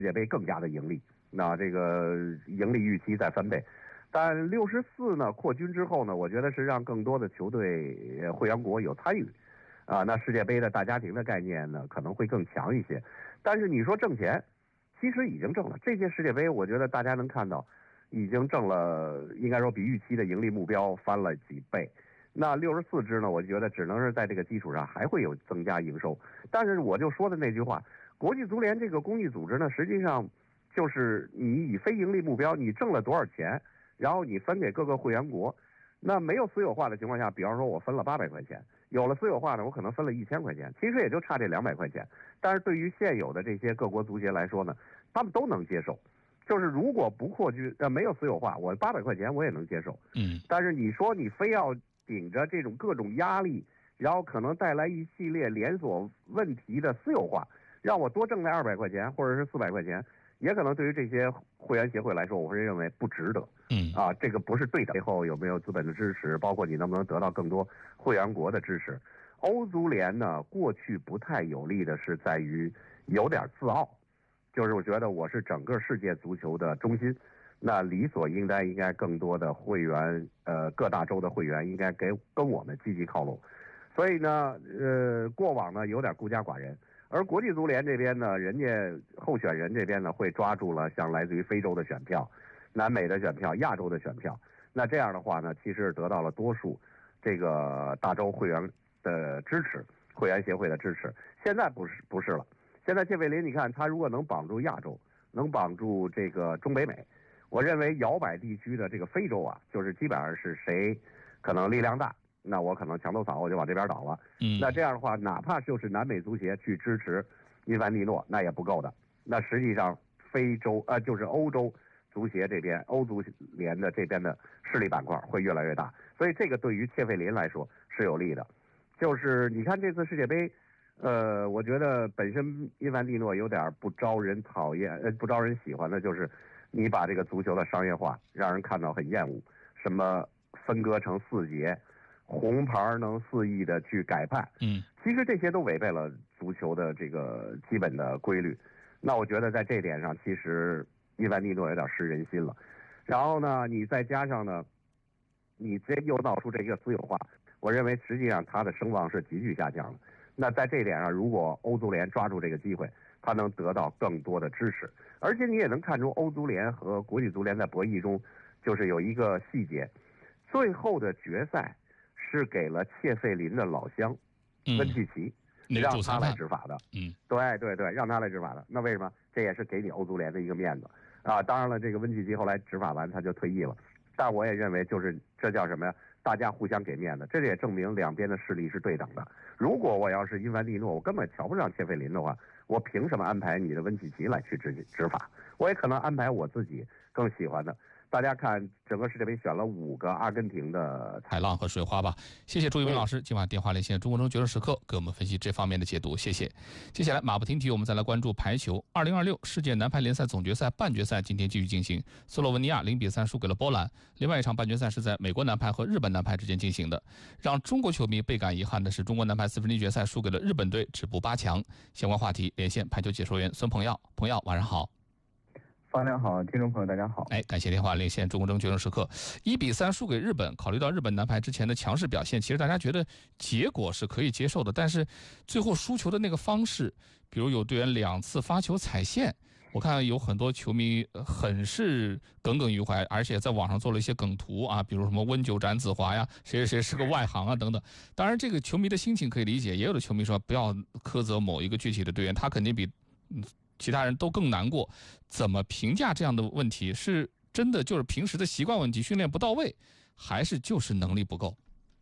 界杯更加的盈利，那这个盈利预期再翻倍。但64呢扩军之后呢，我觉得是让更多的球队会员国有参与，那世界杯的大家庭的概念呢可能会更强一些。但是你说挣钱，其实已经挣了。这届世界杯我觉得大家能看到，已经挣了，应该说比预期的盈利目标翻了几倍。那64支呢，我觉得只能是在这个基础上还会有增加营收。但是我就说的那句话，国际足联这个公益组织呢，实际上就是你以非盈利目标，你挣了多少钱，然后你分给各个会员国。那没有私有化的情况下，比方说我分了800块钱，有了私有化呢，我可能分了1000块钱，其实也就差这200块钱。但是对于现有的这些各国足协来说呢，他们都能接受。就是如果不扩军，没有私有化，我800块钱我也能接受。但是你说你非要顶着这种各种压力，然后可能带来一系列连锁问题的私有化，让我多挣那200块钱或者是400块钱，也可能对于这些会员协会来说，我会认为不值得。这个不是对的。背后有没有资本的支持，包括你能不能得到更多会员国的支持？欧足联呢，过去不太有利的是在于有点自傲，就是我觉得我是整个世界足球的中心，那理所应该更多的会员，各大洲的会员应该跟我们积极靠拢。所以呢，过往呢有点孤家寡人。而国际足联这边呢，人家候选人这边呢会抓住了像来自于非洲的选票、南美的选票、亚洲的选票。那这样的话呢，其实得到了多数这个大洲会员的支持，会员协会的支持。现在不是了。现在谢费林，你看他如果能绑住亚洲，能绑住这个中北美，我认为摇摆地区的这个非洲啊，就是基本上是谁可能力量大，那我可能墙头草我就往这边倒了。那这样的话，哪怕就是南美足协去支持因凡蒂诺，那也不够的。那实际上非洲就是欧洲足协这边，欧足联的这边的势力板块会越来越大，所以这个对于切费林来说是有利的。就是你看这次世界杯，我觉得本身因凡蒂诺有点不招人讨厌，不招人喜欢的，就是你把这个足球的商业化让人看到很厌恶，什么分割成4节，红牌能肆意的去改判，其实这些都违背了足球的这个基本的规律。那我觉得在这点上，其实因凡蒂诺有点失人心了。然后呢，你再加上呢，你这又闹出这个私有化，我认为实际上他的声望是急剧下降了。那在这点上，如果欧足联抓住这个机会，他能得到更多的支持。而且你也能看出欧足联和国际足联在博弈中，就是有一个细节，最后的决赛是给了切费林的老乡温契奇，让他来执法的。对，让他来执法的。那为什么？这也是给你欧足联的一个面子啊。当然了，这个温契奇后来执法完他就退役了，但我也认为就是这叫什么呀？大家互相给面子，这也证明两边的势力是对等的。如果我要是因凡蒂诺，我根本瞧不上切费林的话，我凭什么安排你的温契奇来去执法？我也可能安排我自己更喜欢的。大家看，整个世界杯选了5个阿根廷的海浪和水花吧。谢谢朱一文老师今晚电话连线中国中决胜时刻，给我们分析这方面的解读，谢谢。接下来马不停蹄，我们再来关注排球。2026世界男排联赛总决赛半决赛今天继续进行，斯洛文尼亚0比3输给了波兰。另外一场半决赛是在美国男排和日本男排之间进行的。让中国球迷倍感遗憾的是，中国男排4分之一决赛输给了日本队，止步8强。相关话题连线排球解说员孙鹏耀。鹏耀，晚上好。 方亮好，听众朋友大家好。 感谢电话连线中国中决胜时刻。1比3输给日本，考虑到日本男排之前的强势表现，其实大家觉得结果是可以接受的，但是最后输球的那个方式，比如有队员2次发球踩线，我看有很多球迷很是耿耿于怀，而且在网上做了一些梗图啊，比如什么温酒斩子华呀，谁谁谁是个外行啊等等。当然这个球迷的心情可以理解，也有的球迷说不要苛责某一个具体的队员，他肯定比其他人都更难过。怎么评价这样的问题？是真的就是平时的习惯问题，训练不到位，还是就是能力不够？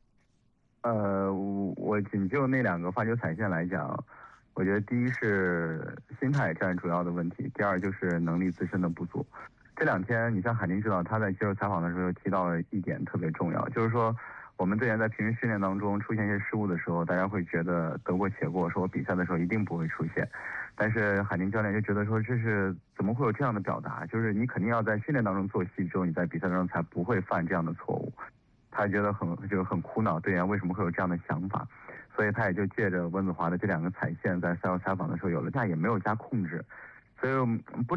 我仅就那2个发球踩线来讲，我觉得第一是心态占主要的问题，第二就是能力自身的不足。这2天你像海宁指导他在接受采访的时候提到了一点特别重要，就是说我们队员在平时训练当中出现一些失误的时候，大家会觉得得过且过，说我比赛的时候一定不会出现。但是海宁教练就觉得说，这是怎么会有这样的表达？就是你肯定要在训练当中做戏之后，你在比赛当中才不会犯这样的错误。他觉得很苦恼，队员为什么会有这样的想法？所以他也就借着温子华的这2个踩线，在赛后采访的时候有了加，也没有加控制。所以不